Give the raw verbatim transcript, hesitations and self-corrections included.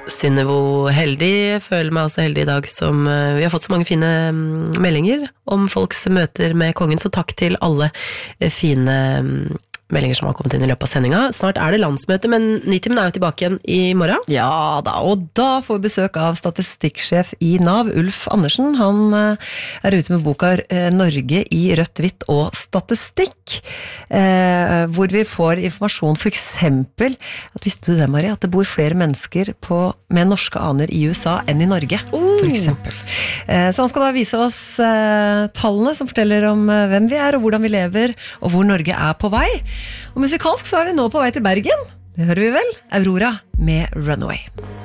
Synnevo heldig, føler meg også heldig I dag som uh, vi har fått så mange fine um, meldinger om folks møter med kongen, så takk til alle uh, fine um, meldinger som har kommet inn I løpet av sendinga. Snart er det landsmøte, men Nitimen er jo tilbake igjen I morgen. Ja da, og da får vi besøk av statistikksjef I NAV, Ulf Andersen. Han uh, er ute med boka uh, Norge I rødt, hvitt og statistikk, uh, hvor vi får informasjon for eksempel, at visste du det, Marie, at det bor flere mennesker på, med norske aner I USA enn I Norge, oh. for eksempel. Uh, så han skal da vise oss uh, tallene som forteller om uh, hvem vi er, og hvordan vi lever, og hvor Norge er på vei. Og musikalsk så er vi nå på vei til Bergen. Det hører vi vel? Aurora med Runaway.